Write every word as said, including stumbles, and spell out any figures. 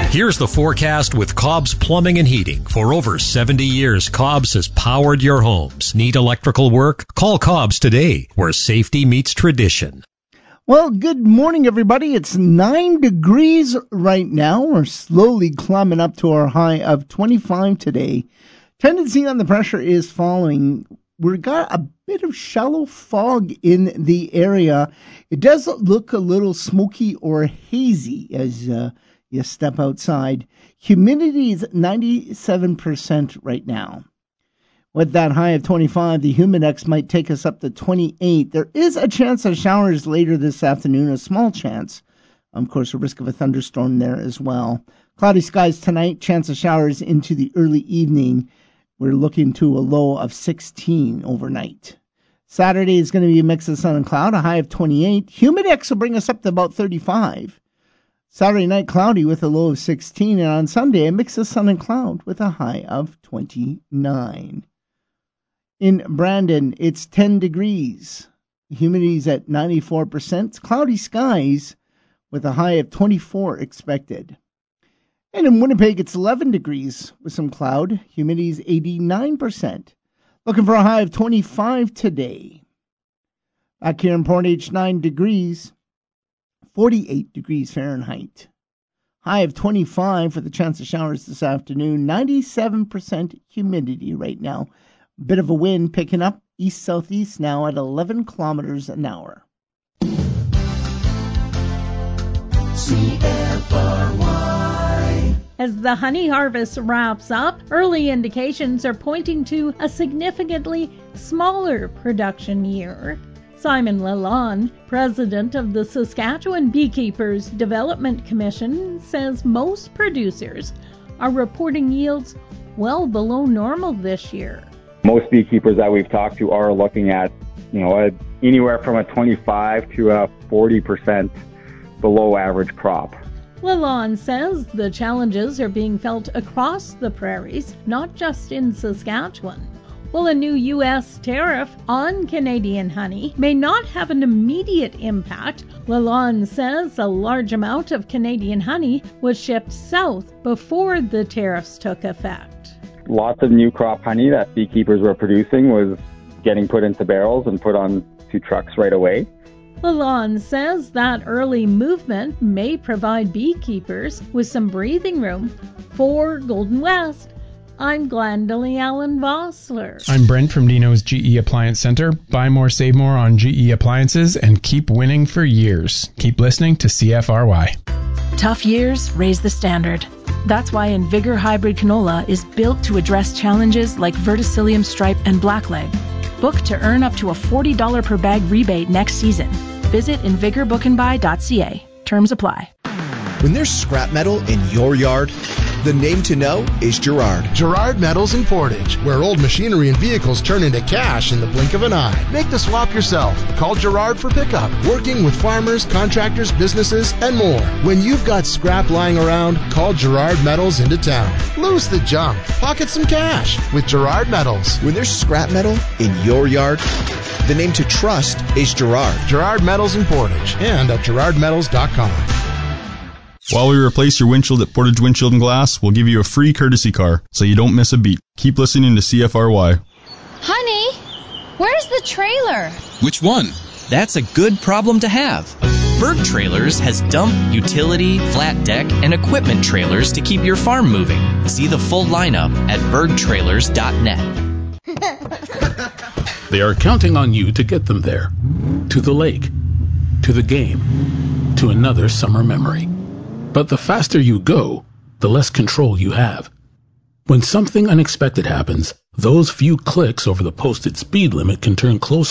Here's the forecast with Cobb's Plumbing and Heating. For over seventy years, Cobb's has powered your homes. Need electrical work? Call Cobb's today, where safety meets tradition. Well, good morning, everybody. It's nine degrees right now. We're slowly climbing up to our high of twenty-five today. Tendency on the pressure is falling. We've got a bit of shallow fog in the area. It does look a little smoky or hazy as uh, you step outside. Humidity is ninety-seven percent right now. With that high of twenty-five, the Humidex might take us up to twenty-eight. There is a chance of showers later this afternoon, a small chance. Of course, a risk of a thunderstorm there as well. Cloudy skies tonight, chance of showers into the early evening. We're looking to a low of sixteen overnight. Saturday is going to be a mix of sun and cloud, a high of twenty-eight. Humidex will bring us up to about thirty-five. Saturday night, cloudy with a low of sixteen. And on Sunday, a mix of sun and cloud with a high of twenty-nine. In Brandon, it's ten degrees. Humidity's at ninety-four percent. Cloudy skies with a high of twenty-four expected. And in Winnipeg, it's eleven degrees with some cloud. Humidity's eighty-nine percent. Looking for a high of twenty-five today. Back here in Portage, nine degrees. forty-eight degrees Fahrenheit. High of twenty-five for the chance of showers this afternoon. ninety-seven percent humidity right now. Bit of a wind picking up east-southeast now at eleven kilometers an hour. C F R Y. As the honey harvest wraps up, early indications are pointing to a significantly smaller production year. Simon Lalonde, president of the Saskatchewan Beekeepers Development Commission, says most producers are reporting yields well below normal this year. Most beekeepers that we've talked to are looking at, you know, a, anywhere from a twenty-five to a forty percent below average crop. Lalonde says the challenges are being felt across the prairies, not just in Saskatchewan. While a new U S tariff on Canadian honey may not have an immediate impact, Lalonde says a large amount of Canadian honey was shipped south before the tariffs took effect. Lots of new crop honey that beekeepers were producing was getting put into barrels and put on to trucks right away. Lalonde says that early movement may provide beekeepers with some breathing room. For Golden West, I'm Glendalee Allen Vossler. I'm Brent from Dino's G E Appliance Center. Buy more, save more on G E appliances and keep winning for years. Keep listening to C F R Y. Tough years raise the standard. That's why Invigor Hybrid Canola is built to address challenges like verticillium stripe and blackleg. Book to earn up to a forty dollars per bag rebate next season. Visit invigor book and buy dot c a. Terms apply. When there's scrap metal in your yard, the name to know is Girard. Girard Metals in Portage, where old machinery and vehicles turn into cash in the blink of an eye. Make the swap yourself. Call Girard for pickup. Working with farmers, contractors, businesses, and more. When you've got scrap lying around, call Girard Metals into town. Lose the junk. Pocket some cash with Girard Metals. When there's scrap metal in your yard, the name to trust is Girard. Girard Metals in Portage and at girard metals dot com. While we replace your windshield at Portage Windshield and Glass, we'll give you a free courtesy car so you don't miss a beat. Keep listening to C F R Y. Honey, where's the trailer? Which one? That's a good problem to have. Bird Trailers has dump, utility, flat deck, and equipment trailers to keep your farm moving. See the full lineup at bird trailers dot net. They are counting on you to get them there. To the lake. To the game. To another summer memory. But the faster you go, the less control you have. When something unexpected happens, those few clicks over the posted speed limit can turn close